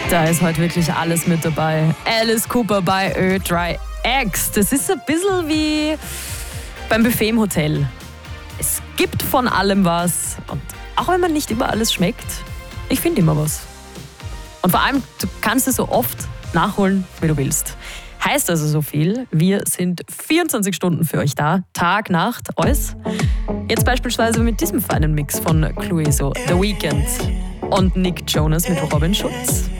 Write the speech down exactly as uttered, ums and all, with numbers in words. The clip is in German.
Da ist heute wirklich alles mit dabei. Alice Cooper bei Ö drei X. Das ist ein bisschen wie beim Buffet im Hotel. Es gibt von allem was. Und auch wenn man nicht immer alles schmeckt, ich finde immer was. Und vor allem, du kannst es so oft nachholen, wie du willst. Heißt also so viel, wir sind vierundzwanzig Stunden für euch da, Tag, Nacht, alles. Jetzt beispielsweise mit diesem feinen Mix von Clueso, The Weeknd und Nick Jonas mit Robin Schulz.